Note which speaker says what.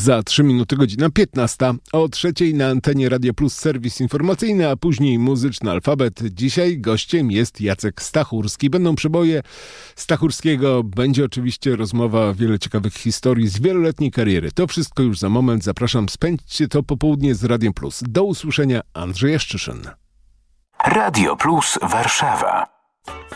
Speaker 1: Za 3 minuty godzina 15. O 3:00 na antenie Radio Plus serwis informacyjny, a później muzyczny alfabet. Dzisiaj gościem jest Jacek Stachurski. Będą przeboje Stachurskiego. Będzie oczywiście rozmowa, wiele ciekawych historii z wieloletniej kariery. To wszystko już za moment. Zapraszam, spędźcie to popołudnie z Radiem Plus. Do usłyszenia, Andrzej Jaszczyszyn.
Speaker 2: Radio Plus Warszawa.